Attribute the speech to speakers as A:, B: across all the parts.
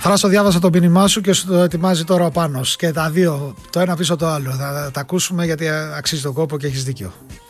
A: Θράσο, διάβασα το μήνυμά σου και σου το ετοιμάζει τώρα ο Πάνος. Και τα δύο, το ένα πίσω το άλλο. Θα τα ακούσουμε γιατί αξίζει τον κόπο και έχεις δίκιο.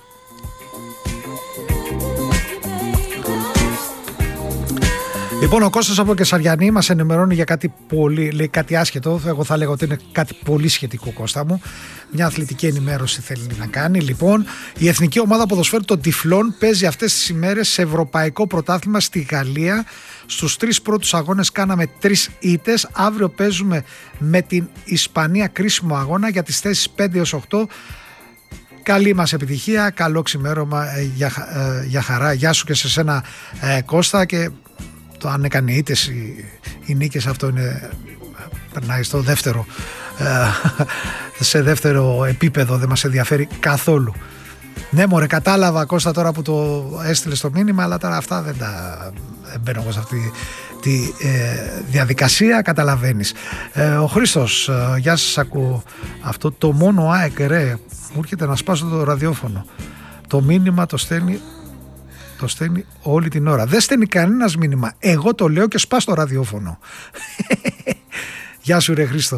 A: Λοιπόν, ο Κώστας από Κεσαριανή μας ενημερώνει για κάτι πολύ, λέει κάτι άσχετο. Εγώ θα λέγω ότι είναι κάτι πολύ σχετικό, Κώστα μου. Μια αθλητική ενημέρωση θέλει να κάνει. Λοιπόν, η εθνική ομάδα ποδοσφαίρου των Τυφλών παίζει αυτές τις ημέρες σε ευρωπαϊκό πρωτάθλημα στη Γαλλία. Στους 3 πρώτους αγώνες κάναμε 3 ήττες. Αύριο παίζουμε με την Ισπανία κρίσιμο αγώνα για τις θέσεις 5 έως 8. Καλή μας επιτυχία, καλό ξημέρωμα, για χαρά. Γεια σου και σε σένα, Κώστα. Και το αν έκανε ήττες οι νίκες, αυτό είναι, περνάει στο δεύτερο, σε δεύτερο επίπεδο, δεν μας ενδιαφέρει καθόλου. Ναι μωρέ, κατάλαβα, Κώστα, τώρα που το έστειλε στο μήνυμα, αλλά τώρα αυτά δεν μπαίνω εγώ σε αυτή τη διαδικασία, καταλαβαίνεις. Ο Χρήστος, γεια σας, ακούω αυτό το μόνο ΑΕΚ, ρε, μου έρχεται να σπάσω το ραδιόφωνο. Το μήνυμα το στέλνει όλη την ώρα. Δεν στέλνει κανένας μήνυμα. Εγώ το λέω και σπάς το ραδιόφωνο. Γεια σου ρε Χρήστο.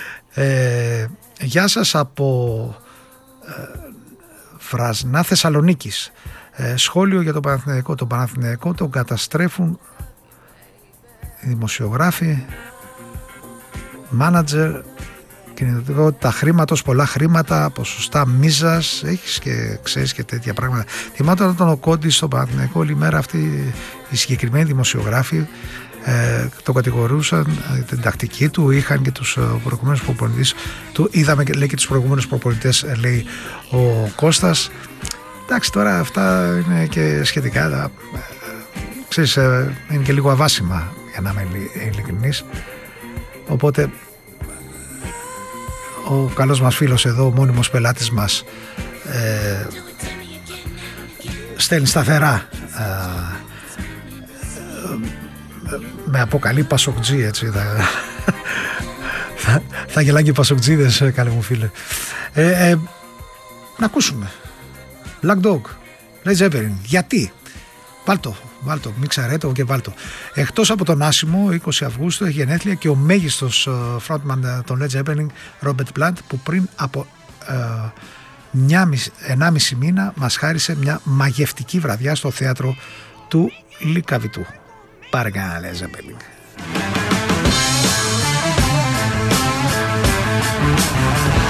A: Γεια σας από Φρασνά Θεσσαλονίκης. Σχόλιο για τον Παναθηναϊκό. Τον Παναθηναϊκό τον καταστρέφουν οι δημοσιογράφοι, μάνατζερ, κινητικότητα χρήματος, πολλά χρήματα, ποσοστά μίζας, έχεις και ξέρεις και τέτοια πράγματα. Θυμάται όταν ήταν ο Κόντης στο Παναθηναϊκό, όλη μέρα αυτοί οι συγκεκριμένοι δημοσιογράφοι το κατηγορούσαν, την τακτική του, είχαν και τους προηγούμενους προπονητές του, είδαμε λέει και τους προηγούμενους προπονητές, λέει ο Κώστας. Εντάξει, τώρα αυτά είναι και σχετικά, ξέρεις, είναι και λίγο αβάσιμα, για να είμαι ειλικρινής. Οπότε ο καλός μας φίλος εδώ, ο μόνιμος πελάτης μας, στέλνει σταθερά, με αποκαλεί Πασοκτζή, έτσι, θα γελάνε και οι Πασοκτζίδες, καλέ μου φίλε. Να ακούσουμε Black Dog, Led Zeppelin. Γιατί? Βάλτο, μην ξαρέτω και βάλτο. Εκτός από τον Άσιμο, 20 Αυγούστου έχει γενέθλια και ο μέγιστος frontman των Led Zeppelin, Robert Plant, που πριν από 1,5 μήνα μας χάρισε μια μαγευτική βραδιά στο θέατρο του Λυκαβητού. Πάρε κανένα Led Zeppelin.